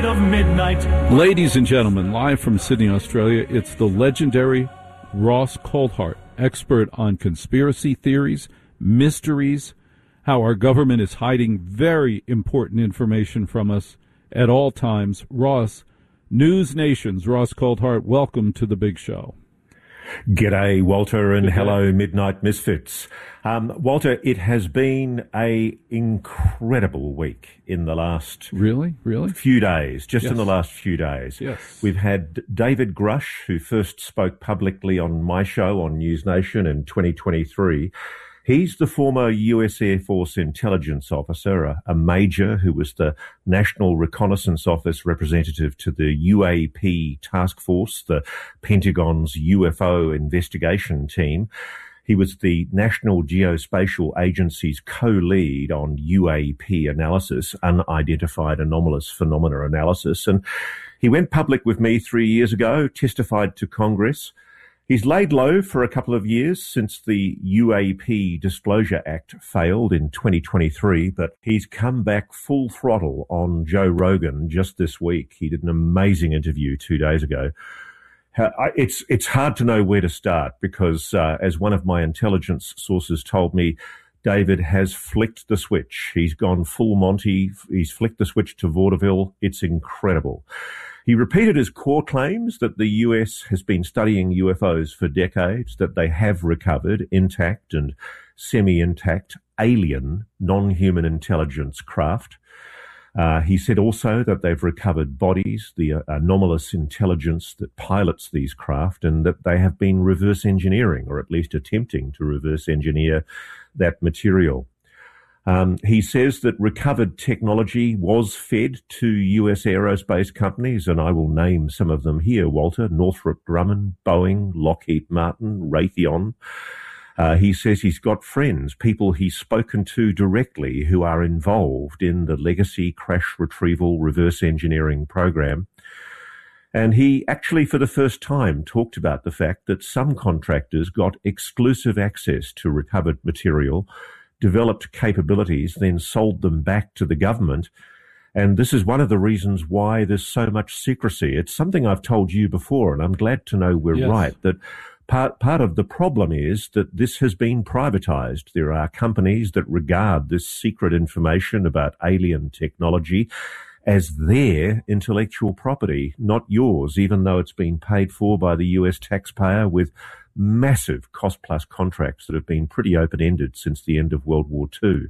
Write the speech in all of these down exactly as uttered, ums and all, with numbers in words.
side of midnight. Ladies and gentlemen, live from Sydney, Australia, it's the legendary Ross Coulthart, expert on conspiracy theories, mysteries, how our government is hiding very important information from us at all times. Ross, News Nation's Ross Coulthart, welcome to the big show. G'day, Walter, and G'day. Hello, Midnight Misfits. Um, Walter, it has been a incredible week in the last really, really few days. Just yes. in the last few days, yes, we've had David Grush, who first spoke publicly on my show on News Nation in twenty twenty-three. He's the former U S Air Force intelligence officer, a, a major who was the National Reconnaissance Office representative to the U A P task force, the Pentagon's U F O investigation team. He was the National Geospatial Agency's co-lead on U A P analysis, unidentified anomalous phenomena analysis. And he went public with me three years ago, testified to Congress. He's laid low for a couple of years since the U A P Disclosure Act failed in twenty twenty-three, but he's come back full throttle on Joe Rogan just this week. He did an amazing interview two days ago. It's it's hard to know where to start because, uh, as one of my intelligence sources told me, David has flicked the switch. He's gone full Monty. He's flicked the switch to vaudeville. It's incredible. He repeated his core claims that the U S has been studying U F Os for decades, that they have recovered intact and semi-intact alien non-human intelligence craft. Uh, he said also that they've recovered bodies, the uh, anomalous intelligence that pilots these craft, and that they have been reverse engineering, or at least attempting to reverse engineer that material. Um, he says that recovered technology was fed to U S aerospace companies, and I will name some of them here, Walter: Northrop Grumman, Boeing, Lockheed Martin, Raytheon. Uh, he says he's got friends, people he's spoken to directly who are involved in the legacy crash retrieval reverse engineering program. And he actually, for the first time, talked about the fact that some contractors got exclusive access to recovered material, developed capabilities, then sold them back to the government. And this is one of the reasons why there's so much secrecy. It's something I've told you before, and I'm glad to know we're yes. right, that part, part of the problem is that this has been privatized. There are companies that regard this secret information about alien technology as their intellectual property, not yours, even though it's been paid for by the U S taxpayer with massive cost-plus contracts that have been pretty open-ended since the end of World War Two.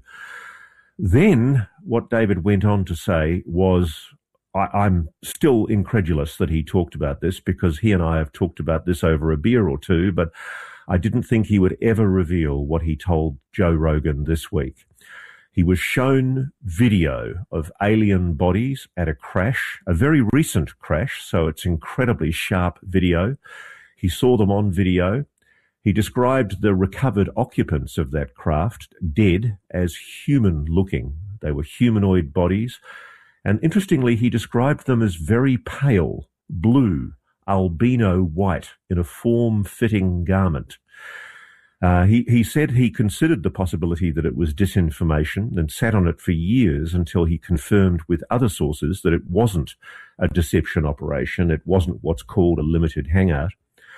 Then what David went on to say was, I, I'm still incredulous that he talked about this because he and I have talked about this over a beer or two, but I didn't think he would ever reveal what he told Joe Rogan this week. He was shown video of alien bodies at a crash, a very recent crash, so it's incredibly sharp video. He saw them on video. He described the recovered occupants of that craft, dead, as human-looking. They were humanoid bodies. And interestingly, he described them as very pale, blue, albino white, in a form-fitting garment. Uh, he, he said he considered the possibility that it was disinformation and sat on it for years until he confirmed with other sources that it wasn't a deception operation. It wasn't what's called a limited hangout.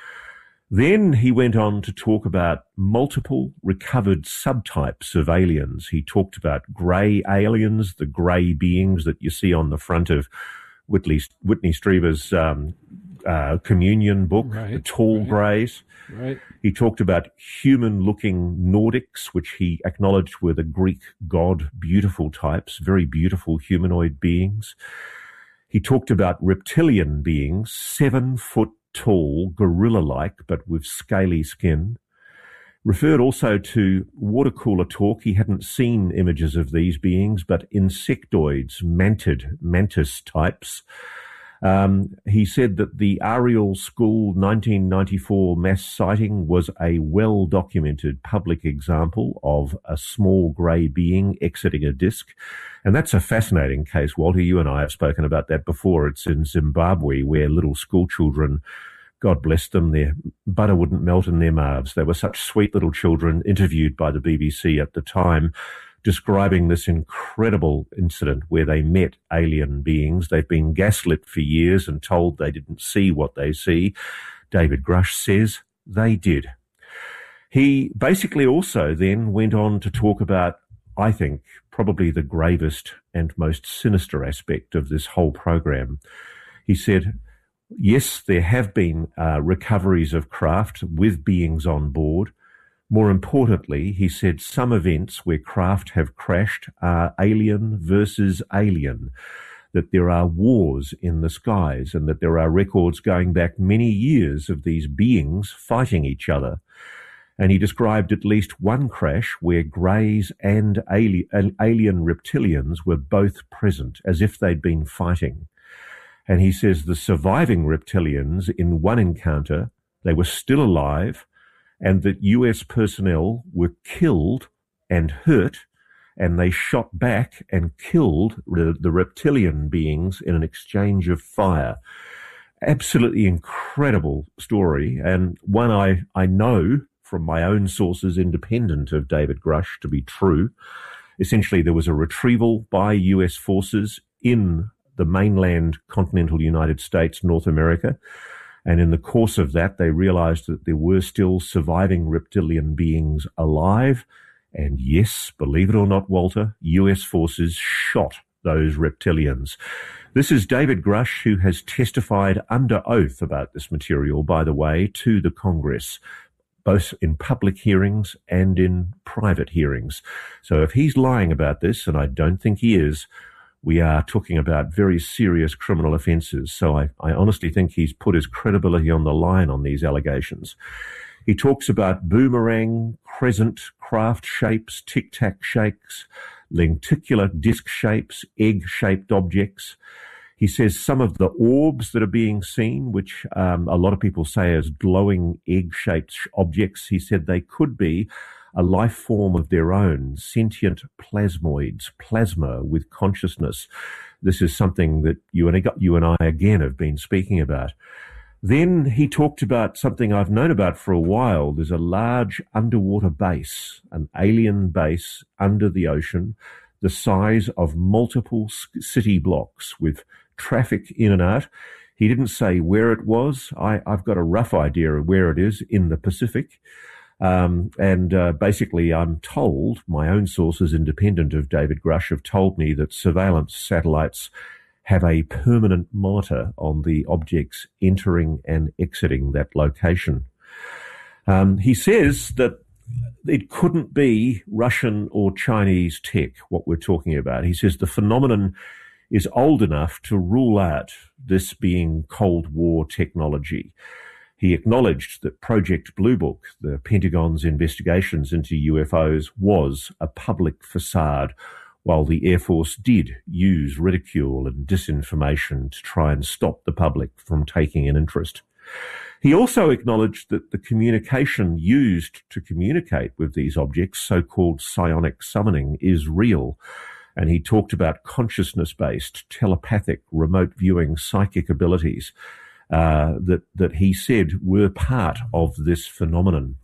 Then he went on to talk about multiple recovered subtypes of aliens. He talked about grey aliens, the grey beings that you see on the front of Whitley, Whitney Strieber's um, uh, communion book, right, the tall right, greys. Right. He talked about human-looking Nordics, which he acknowledged were the Greek god beautiful types, very beautiful humanoid beings. He talked about reptilian beings, seven-foot tall, gorilla-like, but with scaly skin. Referred also to water cooler talk. He hadn't seen images of these beings, but insectoids, mantid, mantis types. Um, he said that the Ariel School nineteen ninety-four mass sighting was a well-documented public example of a small grey being exiting a disk. And that's a fascinating case, Walter. You and I have spoken about that before. It's in Zimbabwe, where little school children, God bless them, their butter wouldn't melt in their mouths. They were such sweet little children, interviewed by the B B C at the time, describing this incredible incident where they met alien beings. They've been gaslit for years and told they didn't see what they see. David Grush says they did. He basically also then went on to talk about, I think, probably the gravest and most sinister aspect of this whole program. He said, yes, there have been uh, recoveries of craft with beings on board. More importantly, he said some events where craft have crashed are alien versus alien, that there are wars in the skies and that there are records going back many years of these beings fighting each other. And he described at least one crash where greys and alien, alien reptilians were both present, as if they'd been fighting. And he says the surviving reptilians in one encounter, they were still alive, and that U S personnel were killed and hurt, and they shot back and killed the, the reptilian beings in an exchange of fire. Absolutely incredible story, and one I, I know from my own sources independent of David Grush to be true. Essentially, there was a retrieval by U S forces in the mainland continental United States, North America, and in the course of that, they realized that there were still surviving reptilian beings alive, and yes, believe it or not, Walter, U S forces shot those reptilians. This is David Grush, who has testified under oath about this material, by the way, to the Congress, both in public hearings and in private hearings. So if he's lying about this, and I don't think he is, we are talking about very serious criminal offences. So I, I honestly think he's put his credibility on the line on these allegations. He talks about boomerang, crescent, craft shapes, tic-tac shapes, lenticular disc shapes, egg-shaped objects. He says some of the orbs that are being seen, which um, a lot of people say as glowing egg-shaped objects, he said they could be a life form of their own, sentient plasmoids, plasma with consciousness. This is something that you and, you and I again have been speaking about. Then he talked about something I've known about for a while. There's a large underwater base, an alien base under the ocean, the size of multiple city blocks with traffic in and out. He didn't say where it was. I, I've got a rough idea of where it is in the Pacific. Um, and uh, basically, I'm told, my own sources independent of David Grush have told me that surveillance satellites have a permanent monitor on the objects entering and exiting that location. Um, he says that it couldn't be Russian or Chinese tech, what we're talking about. He says the phenomenon is old enough to rule out this being Cold War technology. He acknowledged that Project Blue Book, the Pentagon's investigations into U F Os, was a public facade, while the Air Force did use ridicule and disinformation to try and stop the public from taking an interest. He also acknowledged that the communication used to communicate with these objects, so-called psionic summoning, is real. And he talked about consciousness-based, telepathic, remote viewing psychic abilities uh, that, that he said were part of this phenomenon.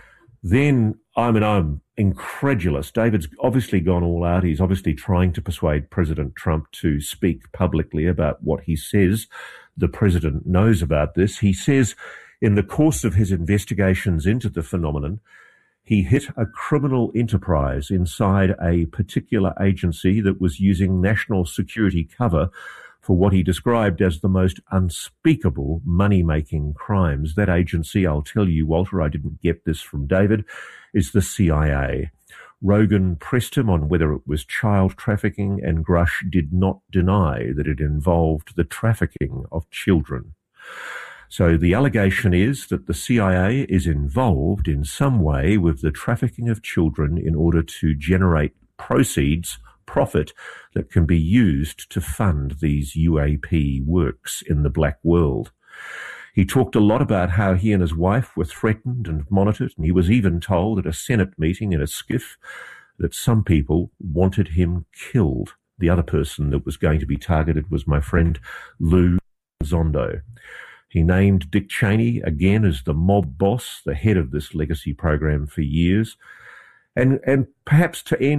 Then, I mean, I'm incredulous. David's obviously gone all out. He's obviously trying to persuade President Trump to speak publicly about what he says the president knows about this. He says in the course of his investigations into the phenomenon, he hit a criminal enterprise inside a particular agency that was using national security cover for what he described as the most unspeakable money-making crimes. That agency, I'll tell you, Walter, I didn't get this from David, is the C I A. Rogan pressed him on whether it was child trafficking, and Grush did not deny that it involved the trafficking of children. So the allegation is that the C I A is involved in some way with the trafficking of children in order to generate proceeds, profit, that can be used to fund these U A P works in the black world. He talked a lot about how he and his wife were threatened and monitored, and he was even told at a Senate meeting in a skiff that some people wanted him killed. The other person that was going to be targeted was my friend Lou Zondo. He named Dick Cheney again as the mob boss, the head of this legacy program for years. And, and perhaps to end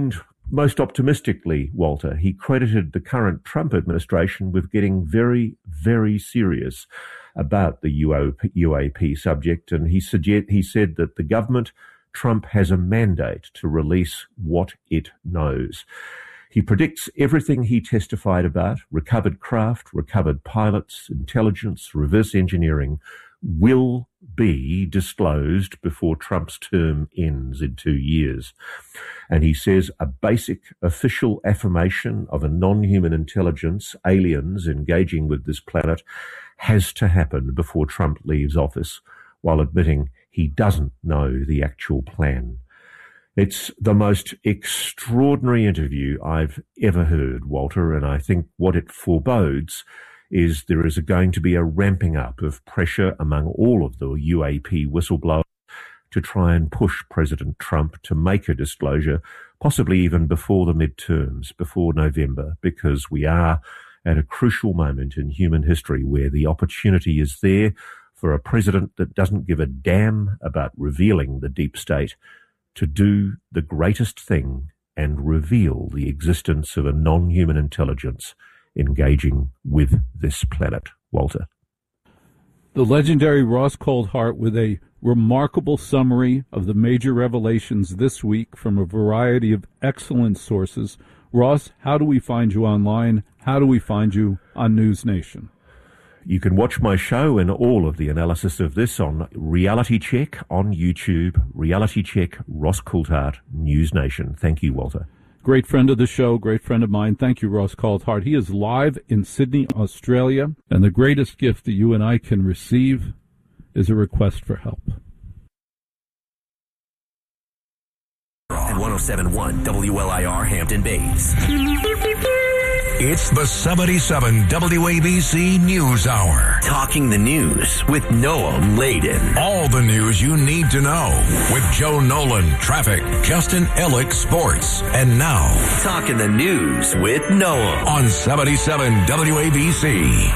most optimistically, Walter, he credited the current Trump administration with getting very, very serious about the U A P subject, and he, suggest, he said that the government, Trump, has a mandate to release what it knows. He predicts everything he testified about, recovered craft, recovered pilots, intelligence, reverse engineering, will be disclosed before Trump's term ends in two years. And he says a basic official affirmation of a non-human intelligence, aliens engaging with this planet, has to happen before Trump leaves office, while admitting he doesn't know the actual plan. It's the most extraordinary interview I've ever heard, Walter, and I think what it forebodes is there is going to be a ramping up of pressure among all of the U A P whistleblowers to try and push President Trump to make a disclosure, possibly even before the midterms, before November, because we are at a crucial moment in human history where the opportunity is there for a president that doesn't give a damn about revealing the deep state to do the greatest thing and reveal the existence of a non-human intelligence engaging with this planet. Walter. The legendary Ross Coulthart with a remarkable summary of the major revelations this week from a variety of excellent sources. Ross, how do we find you online? How do we find you on News Nation? You can watch my show and all of the analysis of this on Reality Check on YouTube. Reality Check, Ross Coulthart, News Nation. Thank you, Walter. Great friend of the show, great friend of mine. Thank you, Ross Coulthart. He is live in Sydney, Australia, and the greatest gift that you and I can receive is a request for help. At one oh seven point one W L I R Hampton Bays. It's the seventy-seven W A B C News Hour. Talking the news with Noam Laden. All the news you need to know with Joe Nolan, traffic, Justin Ellick, sports. And now, Talking the News with Noam on seventy-seven W A B C.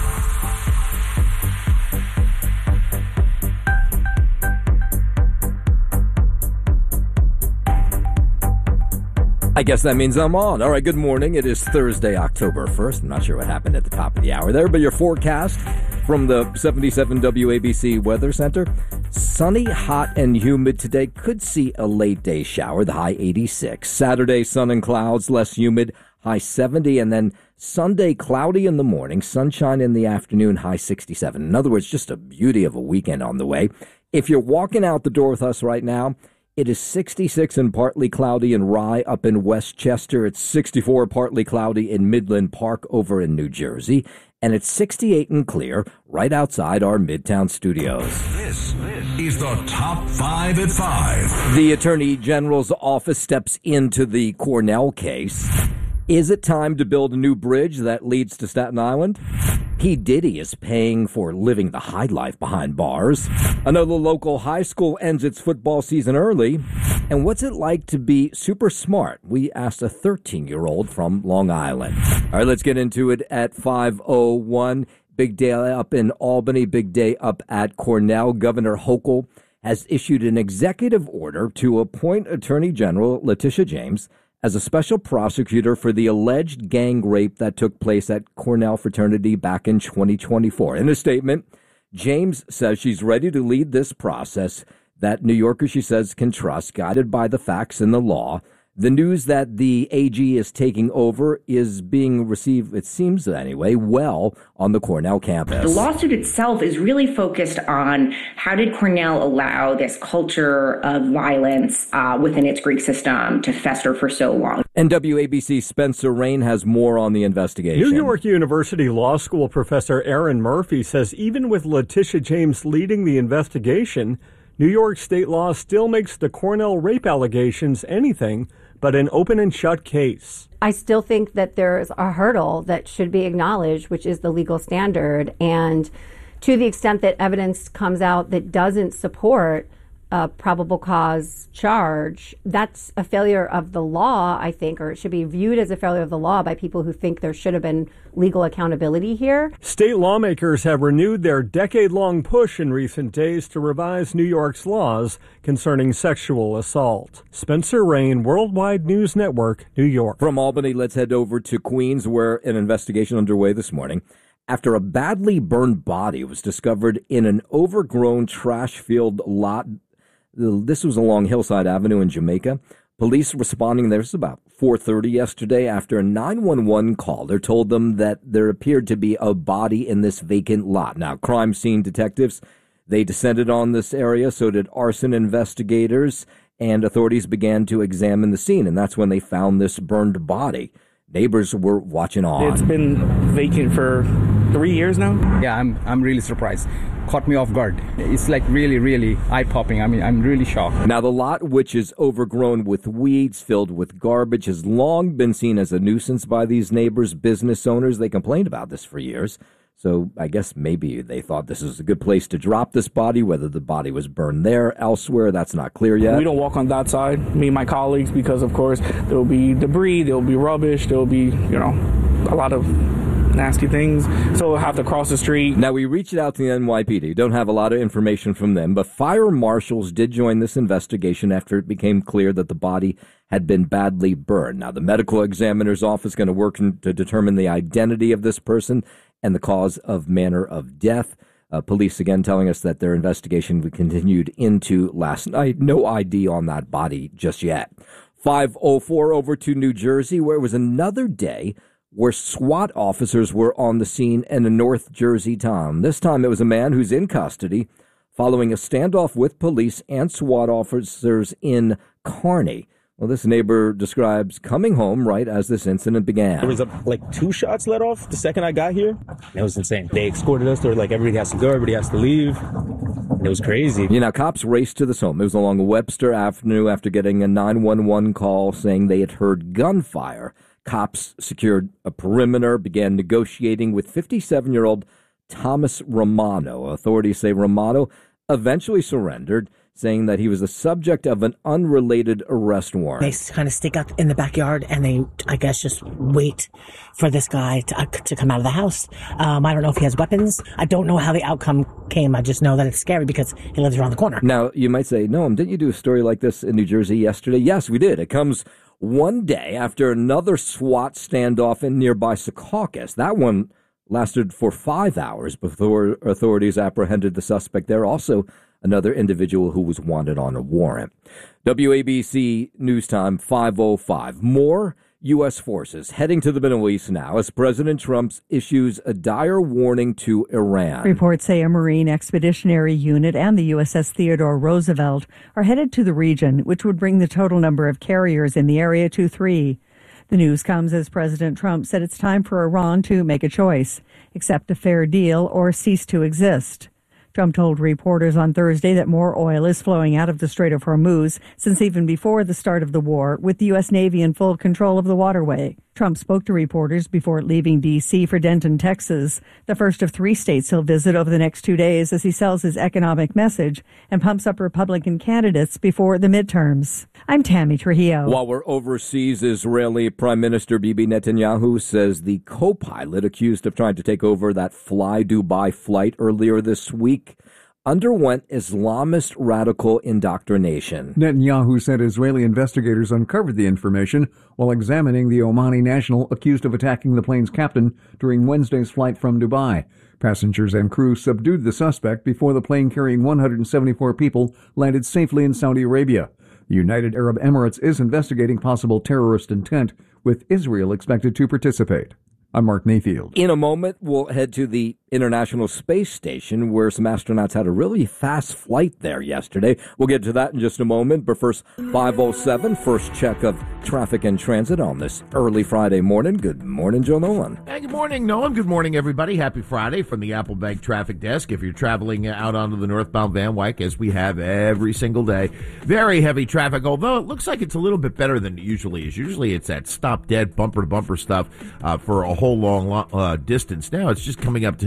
I guess that means I'm on. All right, good morning. It is Thursday, October first. I'm not sure what happened at the top of the hour there, but your forecast from the seventy-seven W A B C Weather Center. Sunny, hot, and humid today. Could see a late day shower, the high eighty-six. Saturday, sun and clouds, less humid, high seventy. And then Sunday, cloudy in the morning, sunshine in the afternoon, high sixty-seven. In other words, just a beauty of a weekend on the way. If you're walking out the door with us right now, it is sixty-six and partly cloudy in Rye up in Westchester. It's sixty-four partly cloudy in Midland Park over in New Jersey. And it's sixty-eight and clear right outside our Midtown studios. This is the Top five at five. The Attorney General's office steps into the Cornell case. Is it time to build a new bridge that leads to Staten Island? P. Diddy is paying for living the high life behind bars. Another local high school ends its football season early. And what's it like to be super smart? We asked a thirteen-year-old from Long Island. All right, let's get into it at five oh one. Big day up in Albany, big day up at Cornell. Governor Hochul has issued an executive order to appoint Attorney General Letitia James as a special prosecutor for the alleged gang rape that took place at Cornell fraternity back in twenty twenty-four. In a statement, James says she's ready to lead this process that New Yorkers, she says, can trust, guided by the facts and the law. The news that the A G is taking over is being received, it seems anyway, well on the Cornell campus. The lawsuit itself is really focused on how did Cornell allow this culture of violence uh, within its Greek system to fester for so long. And W A B C Spencer Rain has more on the investigation. New York University Law School professor Aaron Murphy says even with Letitia James leading the investigation, New York state law still makes the Cornell rape allegations anything but an open and shut case. I still think that there's a hurdle that should be acknowledged, which is the legal standard. And to the extent that evidence comes out that doesn't support a probable cause charge, that's a failure of the law, I think, or it should be viewed as a failure of the law by people who think there should have been legal accountability here. State lawmakers have renewed their decade-long push in recent days to revise New York's laws concerning sexual assault. Spencer Rain, Worldwide News Network, New York. From Albany, let's head over to Queens, where an investigation underway this morning after a badly burned body was discovered in an overgrown trash-filled lot. This was along Hillside Avenue in Jamaica. Police responding there was about four thirty yesterday after a nine one one caller told them that there appeared to be a body in this vacant lot. Now, crime scene detectives, they descended on this area, so did arson investigators, and authorities began to examine the scene, and that's when they found this burned body. Neighbors were watching on. It's been vacant for three years now. Yeah, I'm I'm really surprised. Caught me off guard. It's like really, really eye-popping. I mean, I'm really shocked. Now, the lot, which is overgrown with weeds, filled with garbage, has long been seen as a nuisance by these neighbors, business owners. They complained about this for years. So I guess maybe they thought this was a good place to drop this body. Whether the body was burned there, elsewhere, that's not clear yet. We don't walk on that side, me and my colleagues, because, of course, there will be debris, there will be rubbish, there will be, you know, a lot of nasty things, so we'll have to cross the street. Now, we reached out to the N Y P D. Don't have a lot of information from them, but fire marshals did join this investigation after it became clear that the body had been badly burned. Now, the medical examiner's office is going to work to determine the identity of this person and the cause of manner of death. Uh, police again telling us that their investigation continued into last night. No I D on that body just yet. five oh four over to New Jersey, where it was another day where SWAT officers were on the scene in a North Jersey town. This time it was a man who's in custody following a standoff with police and SWAT officers in Kearney. Well, this neighbor describes coming home right as this incident began. There was a, like two shots let off the second I got here. It was insane. They escorted us. They were like, everybody has to go, everybody has to leave. It was crazy. You know, cops raced to this home. It was along Webster Avenue after getting a nine one one call saying they had heard gunfire. Cops secured a perimeter, began negotiating with fifty-seven-year-old Thomas Romano. Authorities say Romano eventually surrendered, saying that he was the subject of an unrelated arrest warrant. They kind of stick up in the backyard and they, I guess, just wait for this guy to, uh, to come out of the house. Um, I don't know if he has weapons. I don't know how the outcome came. I just know that it's scary because he lives around the corner. Now, you might say, Noam, didn't you do a story like this in New Jersey yesterday? Yes, we did. It comes one day after another SWAT standoff in nearby Secaucus. That one lasted for five hours before authorities apprehended the suspect there. Also, another individual who was wanted on a warrant. W A B C News Time, five oh five. More U S forces heading to the Middle East now as President Trump issues a dire warning to Iran. Reports say a Marine Expeditionary Unit and the U S S Theodore Roosevelt are headed to the region, which would bring the total number of carriers in the area to three. The news comes as President Trump said it's time for Iran to make a choice, accept a fair deal or cease to exist. Trump told reporters on Thursday that more oil is flowing out of the Strait of Hormuz since even before the start of the war, with the U S. Navy in full control of the waterway. Trump spoke to reporters before leaving D C for Denton, Texas, the first of three states he'll visit over the next two days as he sells his economic message and pumps up Republican candidates before the midterms. I'm Tammy Trujillo. While we're overseas, Israeli Prime Minister Bibi Netanyahu says the co-pilot accused of trying to take over that Fly Dubai flight earlier this week underwent Islamist radical indoctrination. Netanyahu said Israeli investigators uncovered the information while examining the Omani national accused of attacking the plane's captain during Wednesday's flight from Dubai. Passengers and crew subdued the suspect before the plane carrying one hundred seventy-four people landed safely in Saudi Arabia. The United Arab Emirates is investigating possible terrorist intent, with Israel expected to participate. I'm Mark Mayfield. In a moment, we'll head to the International Space Station, where some astronauts had a really fast flight there yesterday. We'll get to that in just a moment. But first, five oh seven, first check of traffic and transit on this early Friday morning. Good morning, Joe Nolan. Hey, good morning, Nolan. Good morning, everybody. Happy Friday from the Applebank Traffic Desk. If you're traveling out onto the northbound Van Wyck, as we have every single day, very heavy traffic, although it looks like it's a little bit better than it usually is. Usually it's that stop-dead, bumper-to-bumper stuff uh, for a whole long uh, distance. Now it's just coming up to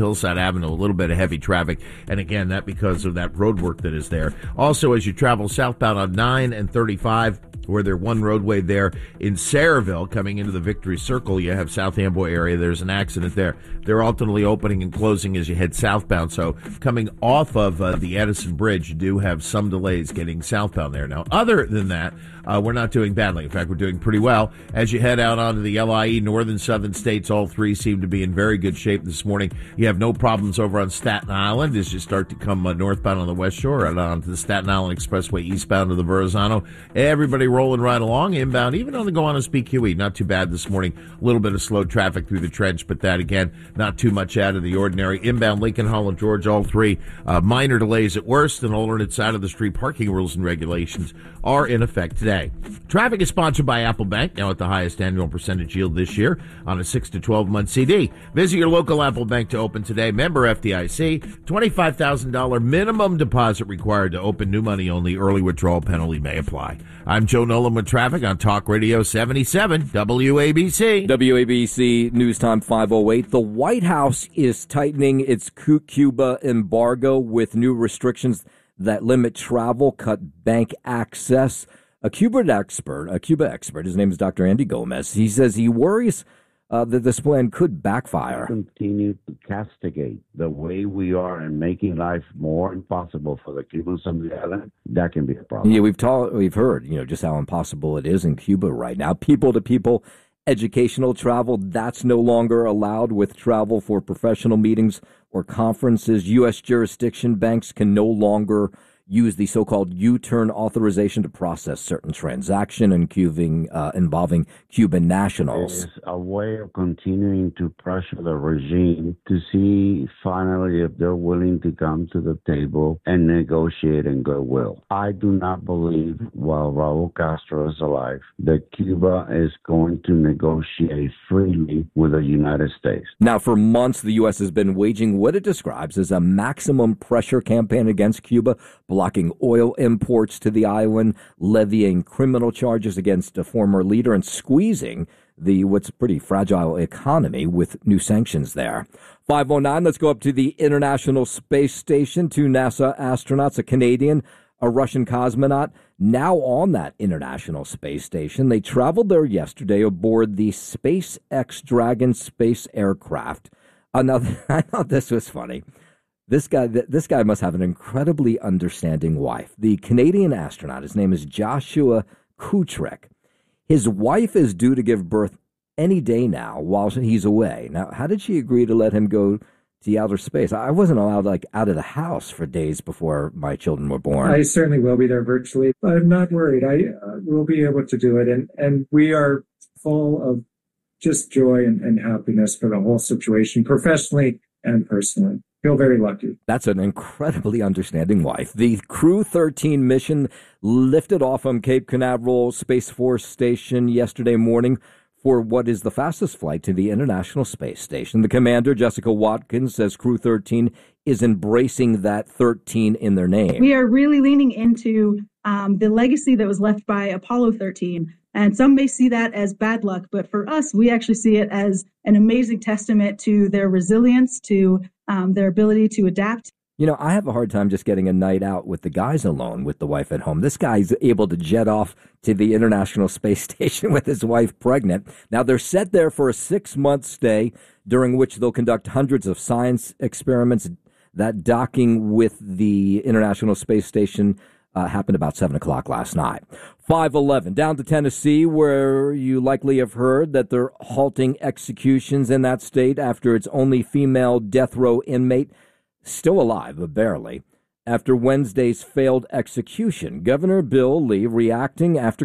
Hillside Avenue, a little bit of heavy traffic. And again, that because of that road work that is there. Also, as you travel southbound on nine and thirty-five, where they're one roadway there in Sayreville coming into the Victory Circle, you have South Amboy area. There's an accident there. They're alternately opening and closing as you head southbound. So coming off of uh, the Edison Bridge, you do have some delays getting southbound there. Now, other than that, uh, we're not doing badly. In fact, we're doing pretty well. As you head out onto the L I E, northern, southern states, all three seem to be in very good shape this morning. You have no problems over on Staten Island as you start to come uh, northbound on the West Shore and onto the Staten Island Expressway eastbound to the Verrazano. Everybody rolling right along, inbound, even on the Gowanus B Q E. Not too bad this morning. A little bit of slow traffic through the trench, but that, again, not too much out of the ordinary. Inbound Lincoln, Holland, George, all three uh, minor delays at worst, and alternate side of the street parking rules and regulations are in effect today. Traffic is sponsored by Apple Bank, now at the highest annual percentage yield this year on a six to twelve month C D. Visit your local Apple Bank to open today. Member F D I C, twenty-five thousand dollars minimum deposit required to open. New money only. Early withdrawal penalty may apply. I'm Joe Nolan with traffic on Talk Radio seventy-seven W A B C. W A B C News Time five oh eight. The White House is tightening its Cuba embargo with new restrictions that limit travel, cut bank access. A Cuba expert, a Cuba expert, his name is Doctor Andy Gomez, he says he worries uh, that this plan could backfire. Continue to castigate the way we are and making life more impossible for the Cubans on the island, that can be a problem. Yeah, we've taught, we've heard, you know, just how impossible it is in Cuba right now. People to people, educational travel, that's no longer allowed with travel for professional meetings or conferences. U S jurisdiction banks can no longer use the so-called U-turn authorization to process certain transaction including, uh, involving Cuban nationals. It's a way of continuing to pressure the regime to see finally if they're willing to come to the table and negotiate in goodwill. I do not believe, while Raul Castro is alive, that Cuba is going to negotiate freely with the United States. Now, for months, the U S has been waging what it describes as a maximum pressure campaign against Cuba, blocking oil imports to the island, levying criminal charges against a former leader, and squeezing the what's pretty fragile economy with new sanctions there. five oh nine, let's go up to the International Space Station. Two NASA astronauts, a Canadian, a Russian cosmonaut, now on that International Space Station. They traveled there yesterday aboard the SpaceX Dragon space aircraft. Another, I thought this was funny. This guy, this guy must have an incredibly understanding wife. The Canadian astronaut, his name is Joshua Kutrick. His wife is due to give birth any day now while he's away. Now, how did she agree to let him go to outer space? I wasn't allowed like out of the house for days before my children were born. I certainly will be there virtually. I'm not worried. I uh, will be able to do it. And, and we are full of just joy and, and happiness for the whole situation, professionally and personally. Feel very lucky. That's an incredibly understanding wife. The Crew thirteen mission lifted off from Cape Canaveral Space Force Station yesterday morning for what is the fastest flight to the International Space Station. The commander, Jessica Watkins, says Crew thirteen is embracing that thirteen in their name. We are really leaning into um, the legacy that was left by Apollo thirteen. And some may see that as bad luck, but for us, we actually see it as an amazing testament to their resilience, to um, their ability to adapt. You know, I have a hard time just getting a night out with the guys alone with the wife at home. This guy's able to jet off to the International Space Station with his wife pregnant. Now, they're set there for a six-month stay during which they'll conduct hundreds of science experiments. That docking with the International Space Station Uh, happened about seven o'clock last night. five eleven, down to Tennessee, where you likely have heard that they're halting executions in that state after its only female death row inmate, still alive, but barely, after Wednesday's failed execution. Governor Bill Lee reacting after